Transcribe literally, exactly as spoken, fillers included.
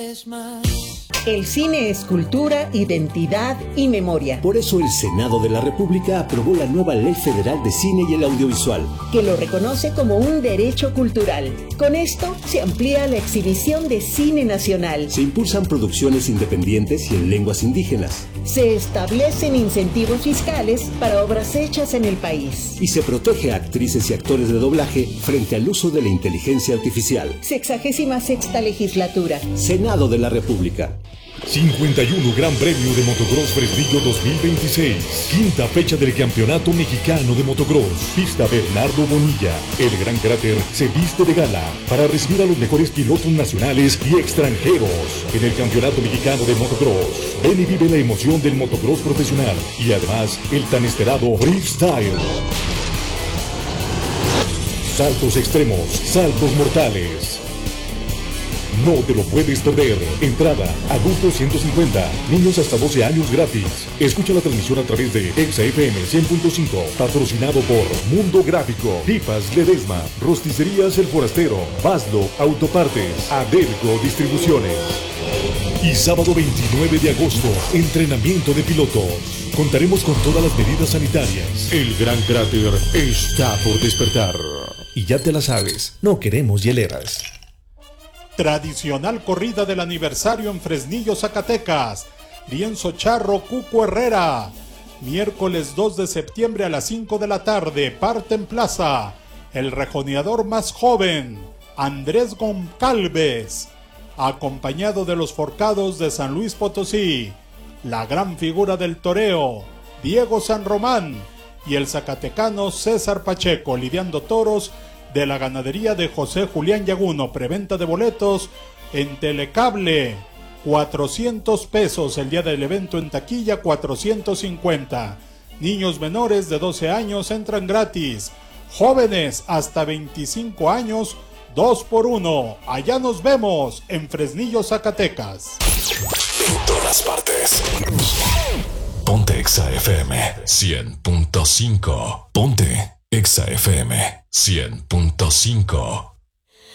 El cine es cultura, identidad y memoria. Por eso el Senado de la República aprobó la nueva Ley Federal de Cine y el Audiovisual, que lo reconoce como un derecho cultural. Con esto se amplía la exhibición de cine nacional. Se impulsan producciones independientes y en lenguas indígenas. Se establecen incentivos fiscales para obras hechas en el país. Y se protege a actrices y actores de doblaje frente al uso de la inteligencia artificial. Sexagésima sexta legislatura. Senado de la República. cincuenta y uno Gran Premio de Motocross Fresnillo dos mil veintiséis. Quinta fecha del Campeonato Mexicano de Motocross. Pista Bernardo Bonilla. El Gran Cráter se viste de gala para recibir a los mejores pilotos nacionales y extranjeros en el Campeonato Mexicano de Motocross. Ven y vive la emoción del motocross profesional y además el tan esperado freestyle. Saltos extremos, saltos mortales. No te lo puedes perder. Entrada, adultos ciento cincuenta, niños hasta doce años gratis. Escucha la transmisión a través de Exa F M cien punto cinco, patrocinado por Mundo Gráfico, Pipas Ledesma, Rosticerías El Forastero, Baslo Autopartes, Adelco Distribuciones. Y sábado veintinueve de agosto, entrenamiento de pilotos. Contaremos con todas las medidas sanitarias. El Gran Cráter está por despertar. Y ya te la sabes, no queremos hieleras. Tradicional corrida del aniversario en Fresnillo, Zacatecas. Lienzo Charro, Cuco Herrera. Miércoles dos de septiembre a las cinco de la tarde. Parte en plaza. El rejoneador más joven, Andrés Goncalves, acompañado de los forcados de San Luis Potosí. La gran figura del toreo, Diego San Román. Y el zacatecano César Pacheco, lidiando toros de la ganadería de José Julián Yaguno. Preventa de boletos en Telecable, cuatrocientos pesos. El día del evento en taquilla, cuatrocientos cincuenta. Niños menores de doce años entran gratis. Jóvenes hasta veinticinco años, dos por uno. Allá nos vemos en Fresnillo, Zacatecas. En todas partes. Ponte Exa F M cien punto cinco. Ponte Exa F M cien punto cinco.